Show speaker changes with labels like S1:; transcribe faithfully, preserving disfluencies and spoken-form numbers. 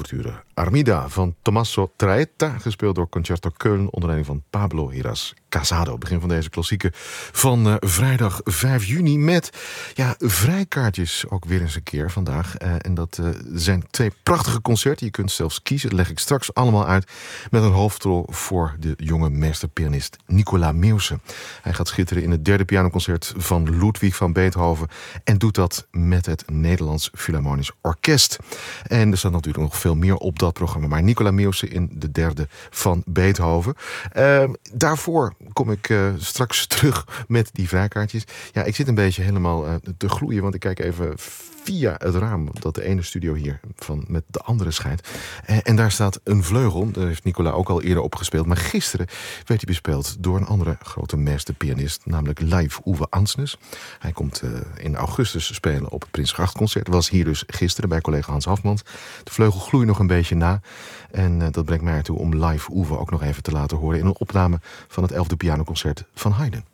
S1: ouverture Armida van Tommaso Traetta, gespeeld door Concerto Köln onder leiding van Pablo Heras Casado. Begin van deze klassieker van uh, vrijdag vijf juni met ja, vrijkaartjes ook weer eens een keer vandaag. Uh, en dat uh, zijn twee prachtige concerten. Je kunt zelfs kiezen, dat leg ik straks allemaal uit, met een hoofdrol voor de jonge meesterpianist Nicola Meeuwsen. Hij gaat schitteren in het derde pianoconcert van Ludwig van Beethoven en doet dat met het Nederlands Philharmonisch Orkest. En er staat natuurlijk nog veel meer op dat programma, maar Nicola Meeuwsen in de derde van Beethoven. Uh, daarvoor kom ik uh, straks terug met die vrijkaartjes. Ja, ik zit een beetje helemaal uh, te gloeien, want ik kijk even via het raam dat de ene studio hier van met de andere scheidt. Uh, en daar staat een vleugel. Daar heeft Nicola ook al eerder op gespeeld. Maar gisteren werd hij bespeeld door een andere grote meesterpianist, namelijk Leif Uwe Ansnes. Hij komt uh, in augustus spelen op het Prinsgrachtconcert. Was hier dus gisteren bij collega Hans Hafmans. De vleugel gloeit nog een beetje na. En uh, dat brengt mij ertoe om Leif Uwe ook nog even te laten horen in een opname van het elfde pianoconcert van Haydn.